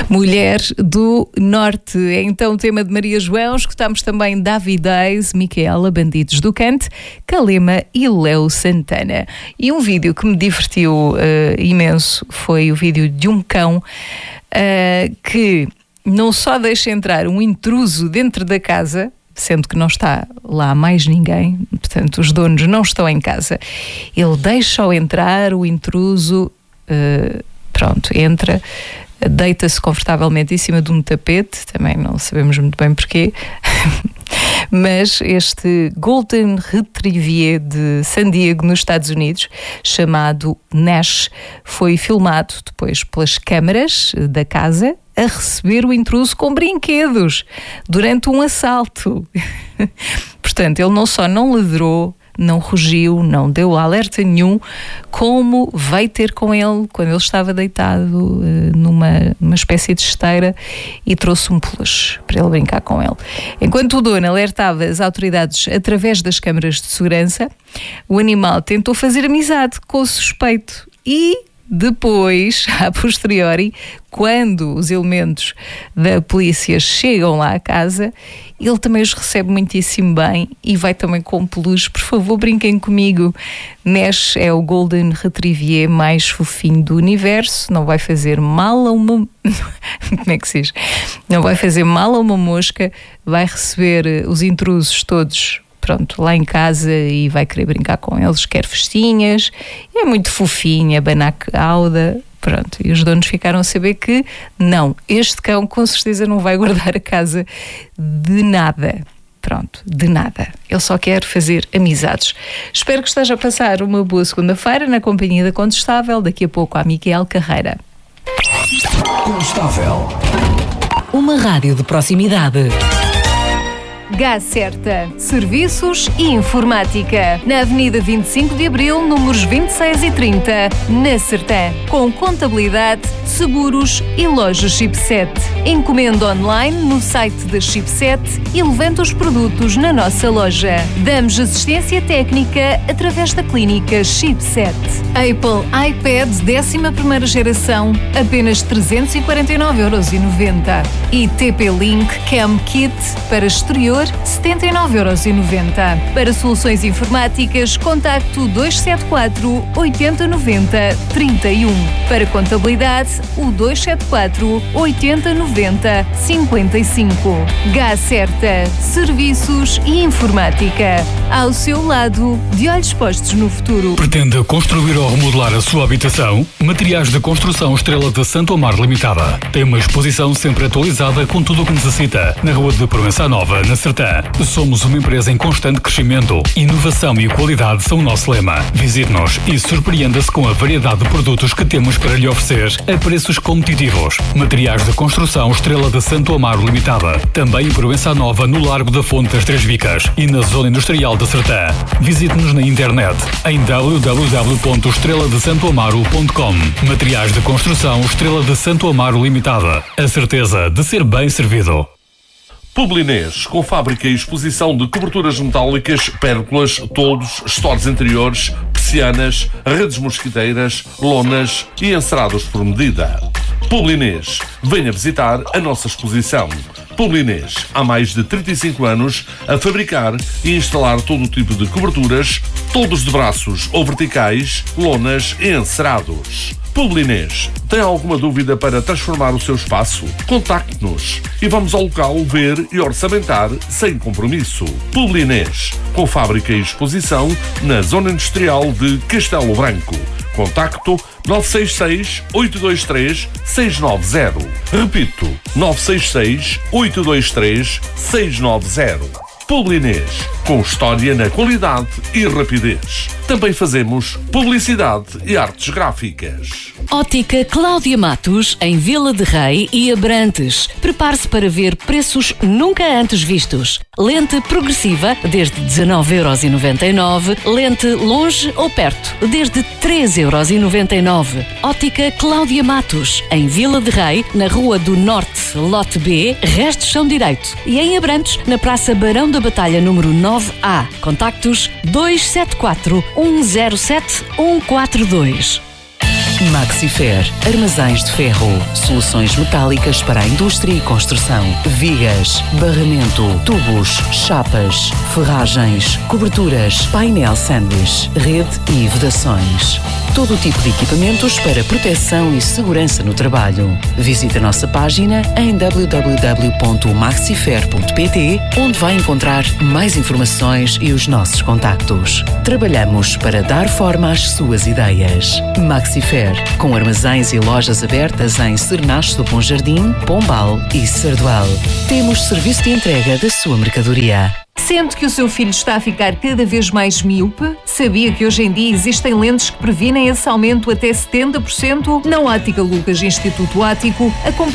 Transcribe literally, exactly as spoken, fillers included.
Mulher do Norte. É então o tema de Maria João. Escutamos também Davidez, Micaela, Bandidos do Cante, Calema e Léo Santana. E um vídeo que me divertiu uh, imenso foi o vídeo de um cão uh, que não só deixa entrar um intruso dentro da casa, sendo que não está lá mais ninguém, portanto os donos não estão em casa, ele deixa-o entrar, o intruso uh, pronto, entra, deita-se confortavelmente em cima de um tapete, também não sabemos muito bem porquê, mas este Golden Retriever de San Diego, nos Estados Unidos, chamado Nash, foi filmado depois pelas câmaras da casa a receber o intruso com brinquedos durante um assalto. Portanto, ele não só não ladrou, não rugiu, não deu alerta nenhum, como veio ter com ele quando ele estava deitado uh, numa, numa espécie de esteira e trouxe um peluche para ele brincar com ele. Enquanto o dono alertava as autoridades através das câmaras de segurança, o animal tentou fazer amizade com o suspeito e depois, a posteriori, quando os elementos da polícia chegam lá à casa, ele também os recebe muitíssimo bem e vai também com peluche. Por favor, brinquem comigo. Nash é o Golden Retriever mais fofinho do universo. Não vai fazer mal a uma... Como é que se diz? Não vai fazer mal a uma mosca. Vai receber os intrusos todos, pronto, lá em casa e vai querer brincar com eles, quer festinhas, é muito fofinha, banacauda, pronto. E os donos ficaram a saber que não, este cão com certeza não vai guardar a casa de nada. Pronto, de nada. Ele só quer fazer amizades. Espero que esteja a passar uma boa segunda-feira na companhia da Contestável. Daqui a pouco a Micaela Carreira. Contestável. Uma rádio de proximidade. Gás Certa, Serviços e Informática, na Avenida vinte e cinco de Abril, números vinte e seis e trinta, na Sertã, com contabilidade, seguros e loja Chipset. Encomenda online no site da Chipset e levanta os produtos na nossa loja. Damos assistência técnica através da clínica Chipset. Apple iPad décima primeira geração, apenas trezentos e quarenta e nove euros e noventa. E T P-Link Cam Kit para exterior, setenta e nove euros e noventa. Para soluções informáticas, contacto dois sete quatro, oito zero nove zero, três um. Para contabilidade, o dois sete quatro, oito zero nove zero, cinco cinco. Gás Certa, Serviços e Informática. Ao seu lado, de olhos postos no futuro. Pretende construir ou remodelar a sua habitação? Materiais de Construção Estrela de Santo Amaro Limitada. Tem uma exposição sempre atualizada com tudo o que necessita. Na Rua de Provença Nova, na Sertã. Somos uma empresa em constante crescimento. Inovação e qualidade são o nosso lema. Visite-nos e surpreenda-se com a variedade de produtos que temos para lhe oferecer a preços competitivos. Materiais de Construção Estrela de Santo Amaro Limitada. Também em Provença Nova, no Largo da Fonte das Três Vicas e na Zona Industrial da Sertã. Visite-nos na internet em w w w ponto estrela de santo amaro ponto com. Materiais de Construção Estrela de Santo Amaro Limitada. A certeza de ser bem servido. Publinês, com fábrica e exposição de coberturas metálicas, pérgolas, toldos, estores interiores, persianas, redes mosquiteiras, lonas e encerados por medida. Publinês, venha visitar a nossa exposição. Publinês, há mais de trinta e cinco anos a fabricar e instalar todo o tipo de coberturas, toldos de braços ou verticais, lonas e encerados. Publinês, tem alguma dúvida para transformar o seu espaço? Contacte-nos e vamos ao local ver e orçamentar sem compromisso. Publinês, com fábrica e exposição na Zona Industrial de Castelo Branco. Contacto nove seis seis, oito dois três, seis nove zero. Repito, nove seis seis, oito dois três, seis nove zero. Publinês, com história na qualidade e rapidez. Também fazemos publicidade e artes gráficas. Ótica Cláudia Matos, em Vila de Rei e Abrantes. Prepare-se para ver preços nunca antes vistos. Lente progressiva, desde dezenove euros e noventa e nove. Lente longe ou perto, desde treze euros e noventa e nove. Ótica Cláudia Matos, em Vila de Rei, na Rua do Norte, Lote B, resto chão direito. E em Abrantes, na Praça Barão da Batalha, número nove A. Contactos dois sete quatro, um zero sete, um quatro dois. Maxifer, armazéns de ferro, soluções metálicas para a indústria e construção, vigas, barramento, tubos, chapas, ferragens, coberturas, painel sanduíche, rede e vedações. Todo o tipo de equipamentos para proteção e segurança no trabalho. Visite a nossa página em w w w ponto maxifer ponto p t, onde vai encontrar mais informações e os nossos contactos. Trabalhamos para dar forma às suas ideias. Maxifer, com armazéns e lojas abertas em Cernacho do Bom Jardim, Pombal e Sardual. Temos serviço de entrega da sua mercadoria. Sente que o seu filho está a ficar cada vez mais míope? Sabia que hoje em dia existem lentes que previnem esse aumento até setenta por cento? Na Ótica Lucas Instituto Óptico, a